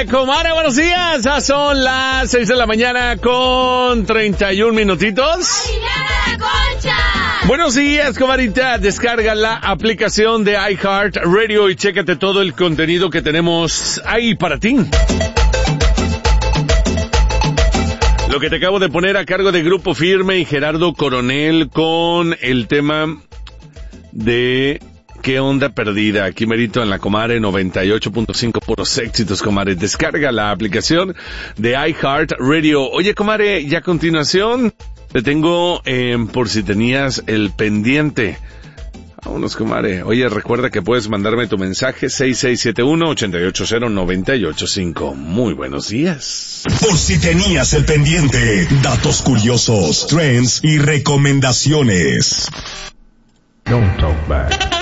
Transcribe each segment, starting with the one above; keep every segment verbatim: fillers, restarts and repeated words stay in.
comadre, buenos días. Ya son las seis de la mañana con treinta y un minutitos. ¡Alineada la concha! Buenos días, comadrita. Descarga la aplicación de iHeartRadio y chécate todo el contenido que tenemos ahí para ti. Lo que te acabo de poner a cargo de Grupo Firme y Gerardo Coronel con el tema de ¿Qué onda perdida? Aquí merito en la comadre noventa y ocho punto cinco, puros éxitos, comadre. Descarga la aplicación de iHeartRadio. Oye, comadre, y a continuación te tengo eh, por si tenías el pendiente. Vámonos, comadre. Oye, recuerda que puedes mandarme tu mensaje seis seis siete uno, ocho ocho cero, nueve ocho cinco. Muy buenos días. Por si tenías el pendiente, datos curiosos, trends y recomendaciones. Don't talk back.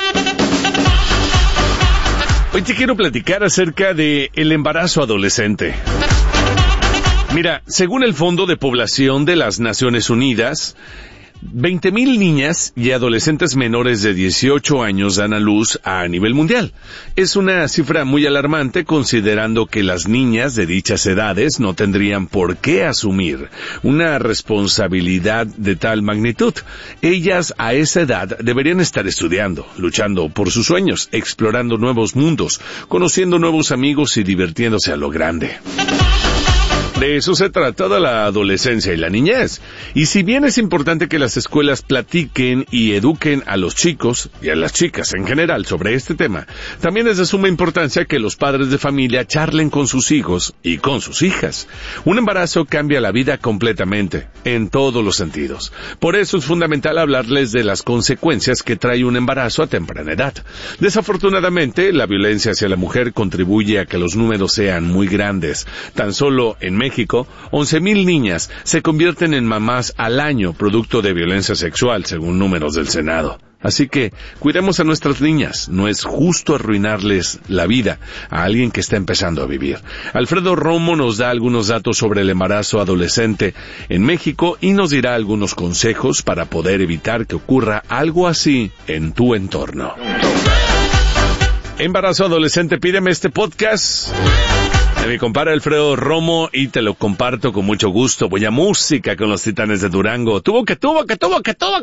Hoy te quiero platicar acerca de el embarazo adolescente. Mira, según el Fondo de Población de las Naciones Unidas, veinte mil niñas y adolescentes menores de dieciocho años dan a luz a nivel mundial. Es una cifra muy alarmante considerando que las niñas de dichas edades no tendrían por qué asumir una responsabilidad de tal magnitud. Ellas a esa edad deberían estar estudiando, luchando por sus sueños, explorando nuevos mundos, conociendo nuevos amigos y divirtiéndose a lo grande. De eso se trata de la adolescencia y la niñez. Y si bien es importante que las escuelas platiquen y eduquen a los chicos y a las chicas en general sobre este tema, también es de suma importancia que los padres de familia charlen con sus hijos y con sus hijas. Un embarazo cambia la vida completamente, en todos los sentidos. Por eso es fundamental hablarles de las consecuencias que trae un embarazo a temprana edad. Desafortunadamente, la violencia hacia la mujer contribuye a que los números sean muy grandes. Tan solo en México, México, once mil niñas se convierten en mamás al año producto de violencia sexual, según números del Senado. Así que, cuidemos a nuestras niñas. No es justo arruinarles la vida a alguien que está empezando a vivir. Alfredo Romo nos da algunos datos sobre el embarazo adolescente en México y nos dirá algunos consejos para poder evitar que ocurra algo así en tu entorno. Embarazo adolescente, pídeme este podcast de mi compadre Alfredo Romo y te lo comparto con mucho gusto. Voy a música con los Titanes de Durango. Tuvo que, tuvo que, tuvo que, tuvo